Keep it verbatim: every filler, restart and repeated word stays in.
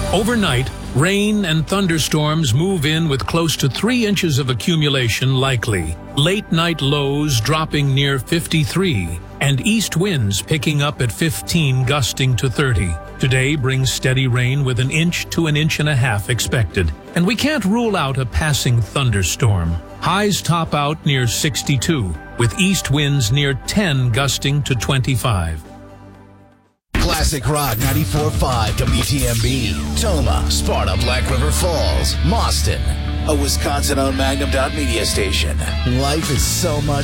Overnight, rain and thunderstorms move in with close to three inches of accumulation likely. Late night lows dropping near fifty-three, and east winds picking up at fifteen, gusting to thirty. Today brings steady rain with an inch to an inch and a half expected, and we can't rule out a passing thunderstorm. Highs top out near sixty-two, with east winds near ten, gusting to twenty-five. Classic Rock ninety-four point five W T M B, Toma, Sparta, Black River Falls, Mauston, a Wisconsin-owned Magnum Dot Media station. Life is so much